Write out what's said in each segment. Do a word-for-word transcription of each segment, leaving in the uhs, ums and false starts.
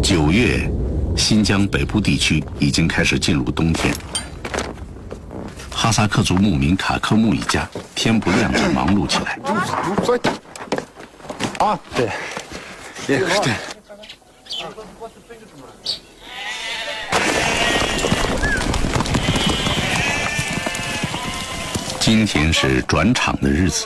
九月，新疆北部地区已经开始进入冬天。哈萨克族牧民卡科木一家天不亮就忙碌起来。 啊，对，对。 今天是转场的日子。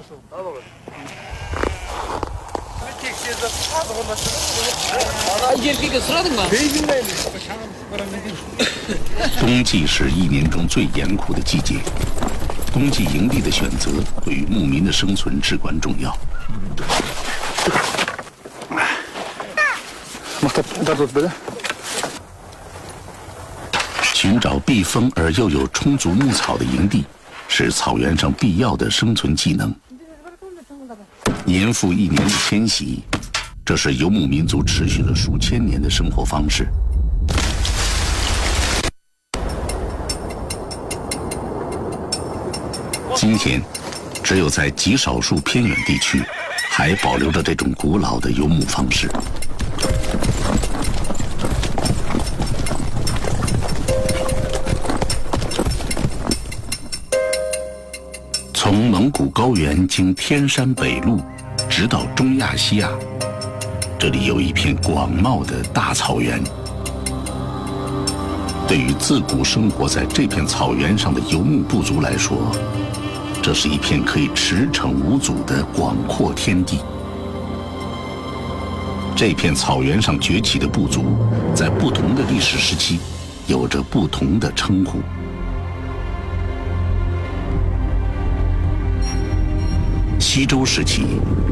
冬季是一年中最严酷的季节，冬季营地的选择对于牧民的生存至关重要。寻找避风而又有充足牧草的营地，是草原上必要的生存技能。年复一年的迁徙，这是游牧民族持续了数千年的生活方式。今天，只有在极少数偏远地区，还保留着这种古老的游牧方式。从蒙古高原经天山北路，直到中亚西亚，这里有一片广袤的大草原。对于自古生活在这片草原上的游牧部族来说，这是一片可以驰骋无阻的广阔天地。这片草原上崛起的部族，在不同的历史时期，有着不同的称呼。西周时期，